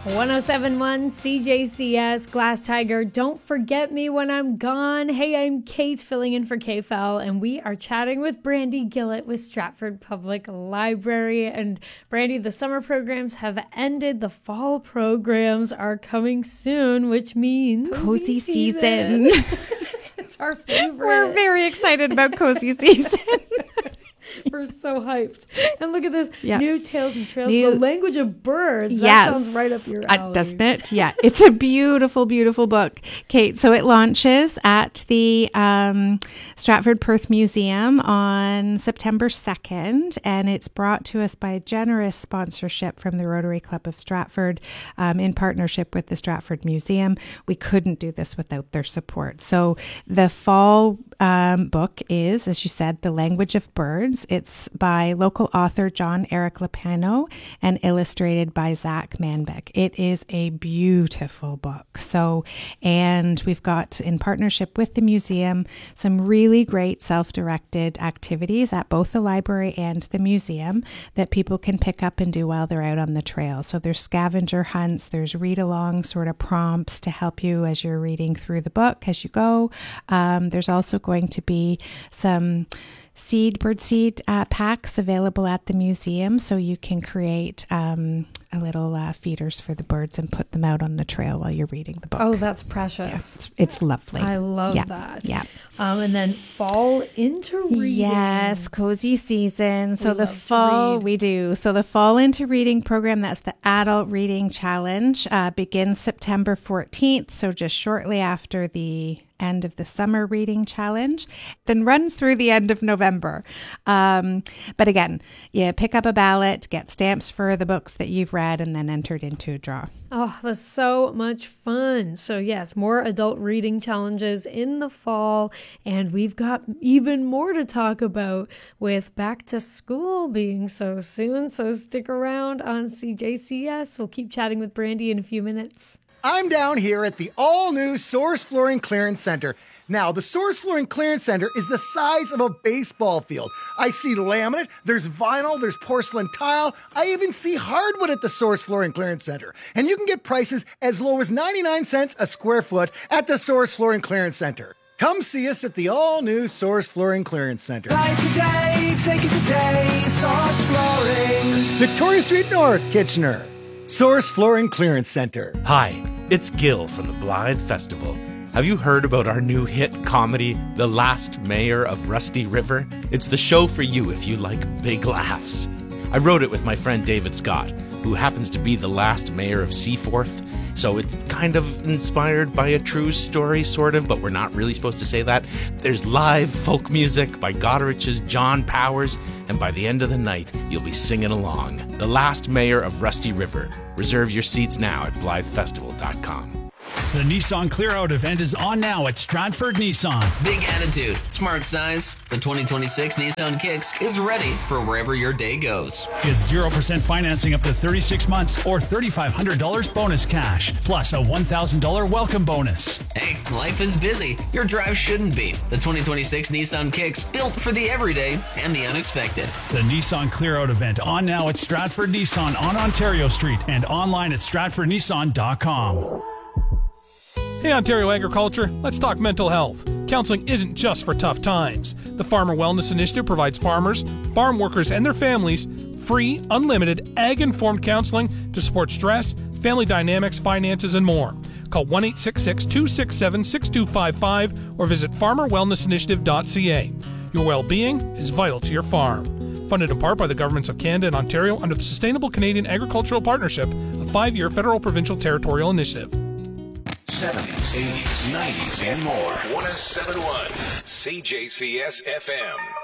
1071 CJCS, Glass Tiger, Don't Forget Me When I'm Gone. Hey, I'm Kate, filling in for KFL, and we are chatting with Brandy Gillett with Stratford Public Library. And Brandy, the summer programs have ended. The fall programs are coming soon, which means cozy season. It's our favorite. We're very excited about cozy season. We're so hyped. And look at this. Yeah. New Tales and Trails. The Language of Birds. That yes. sounds right up your alley. Doesn't it? Yeah. It's a beautiful, beautiful book, Kate. So it launches at the Stratford Perth Museum on September 2nd. And it's brought to us by a generous sponsorship from the Rotary Club of Stratford in partnership with the Stratford Museum. We couldn't do this without their support. So the fall book is, as you said, The Language of Birds. It's by local author John Eric Lapano and illustrated by Zach Manbeck. It is a beautiful book. And we've got, in partnership with the museum, some really great self-directed activities at both the library and the museum that people can pick up and do while they're out on the trail. So there's scavenger hunts, there's read-along sort of prompts to help you as you're reading through the book as you go. There's also going to be some bird seed packs available at the museum, so you can create a little feeders for the birds and put them out on the trail while you're reading the book. Oh, that's precious. Yeah, it's lovely. I love that. Yeah. And then fall into reading. Yes, cozy season. So the fall, we do. So the fall into reading program, that's the Adult Reading Challenge, begins September 14th, so just shortly after the end of the summer reading challenge, then runs through the end of November. But again, you pick up a ballot, get stamps for the books that you've read, and then entered into a draw. Oh, that's so much fun. So yes, more adult reading challenges in the fall. And we've got even more to talk about with back to school being so soon. So stick around on CJCS. We'll keep chatting with Brandy in a few minutes. I'm down here at the all-new Source Flooring Clearance Center. Now, the Source Flooring Clearance Center is the size of a baseball field. I see laminate, there's vinyl, there's porcelain tile. I even see hardwood at the Source Flooring Clearance Center. And you can get prices as low as 99 cents a square foot at the Source Flooring Clearance Center. Come see us at the all-new Source Flooring Clearance Center. Buy today, take it today, Source Flooring. Victoria Street North, Kitchener. Source Flooring Clearance Center. Hi, it's Gil from the Blythe Festival. Have you heard about our new hit comedy, The Last Mayor of Rusty River? It's the show for you if you like big laughs. I wrote it with my friend David Scott, who happens to be the last mayor of Seaforth. So it's kind of inspired by a true story, sort of, but we're not really supposed to say that. There's live folk music by Godrich's John Powers, and by the end of the night, you'll be singing along. The Last Mayor of Rusty River. Reserve your seats now at BlytheFestival.com. The Nissan Clear Out event is on now at Stratford Nissan. Big attitude, smart size. The 2026 Nissan Kicks is ready for wherever your day goes. Get 0% financing up to 36 months or $3,500 bonus cash, plus a $1,000 welcome bonus. Hey, life is busy. Your drive shouldn't be. The 2026 Nissan Kicks, built for the everyday and the unexpected. The Nissan Clear Out event on now at Stratford Nissan on Ontario Street and online at stratfordnissan.com. Hey Ontario Agriculture, let's talk mental health. Counseling isn't just for tough times. The Farmer Wellness Initiative provides farmers, farm workers, and their families free, unlimited, ag-informed counseling to support stress, family dynamics, finances, and more. Call 1-866-267-6255 or visit farmerwellnessinitiative.ca. Your well-being is vital to your farm. Funded in part by the governments of Canada and Ontario under the Sustainable Canadian Agricultural Partnership, a 5-year federal provincial territorial initiative. 70s, 80s, 90s, and more. 1071 CJCS FM.